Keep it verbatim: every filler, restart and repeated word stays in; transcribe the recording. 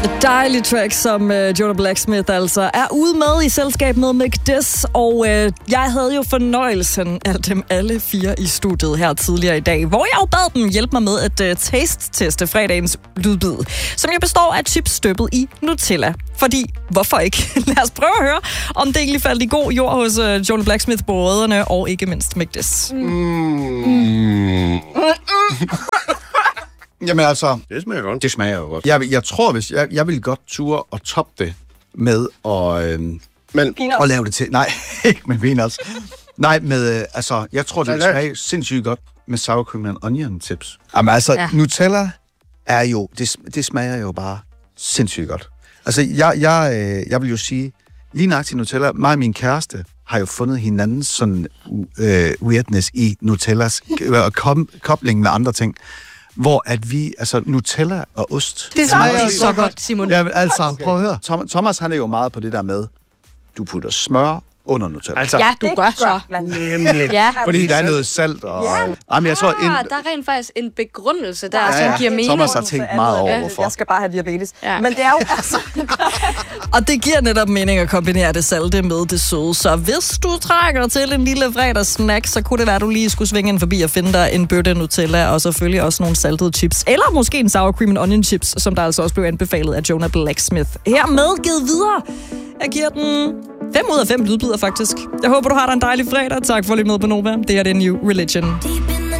Et dejligt track, som uh, Jonah Blacksmith altså er ude med i selskab med McDiss, og uh, jeg havde jo fornøjelsen af dem alle fire i studiet her tidligere i dag, hvor jeg jo bad dem hjælpe mig med at uh, taste-teste fredagens lydbid, som jo består af chips støbet i Nutella. Fordi, hvorfor ikke? Lad os prøve at høre, om det egentlig faldt i god jord hos uh, Jonah Blacksmith-brødrene, og ikke mindst McDiss. Mm. Mm. Jamen altså... Det smager godt. Det smager jo godt. Jeg, jeg tror, hvis jeg, jeg vil godt ture og toppe det med at, øhm, Men, at lave det til... Nej, ikke med peanuts. Nej, med... Øh, altså, jeg tror, det vil smage sindssygt godt med sour cream and onion tips. Jamen altså, ja. Nutella er jo... Det, det smager jo bare sindssygt godt. Altså, jeg, jeg, øh, jeg vil jo sige... Lige nøjagtigt Nutella, mig og min kæreste har jo fundet hinandens sådan øh, weirdness i Nutellas øh, kom, kobling med andre ting. Hvor at vi, altså Nutella og ost... Det smager så godt, Simon. Ja, altså, okay. Prøv at høre. Tom, Thomas, han er jo meget på det der med, du putter smør under Nutella. Altså, ja, du gør så. Nemlig. Ja. Fordi der er noget salt og... Ja. Jamen, jeg tror, ah, en... der er rent faktisk en begrundelse der, ja, ja. Som giver mening. Thomas har tænkt meget over, hvorfor. Jeg skal bare have diabetes. Ja. Men det er jo altså... Og det giver netop mening at kombinere det salte med det søde. Så hvis du trækker til en lille fredagssnack, så kunne det være, at du lige skulle svinge ind forbi og finde dig en bøtte Nutella, og selvfølgelig også nogle saltede chips. Eller måske en sour cream and onion chips, som der altså også blev anbefalet af Jonah Blacksmith. Hermed givet videre. Jeg giver den fem ud af fem lydbider, faktisk. Jeg håber, du har dig en dejlig fredag. Tak for at lytte med på Nova. Det her det er New Religion.